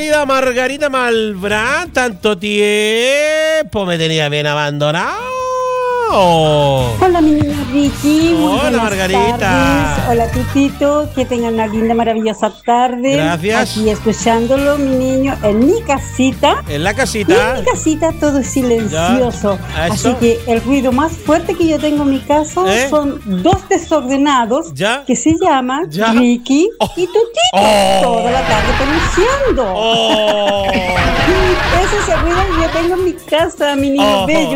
querida Margarita Malbrán, tanto tiempo me tenía bien abandonado. Hola, mi niño Ricky. Hola, Margarita. Tardes. Hola, Tutito. Que tengan una linda, maravillosa tarde. Gracias. Aquí escuchándolo, mi niño, en mi casita. En la Y casita. en mi casita todo es silencioso. Ya. Así que el ruido más fuerte que yo tengo en mi casa son dos desordenados ya. que se llaman ya. Ricky y Tutito. Toda la tarde pronunciando. Ese es el ruido que yo tengo en mi casa, mi niño bello.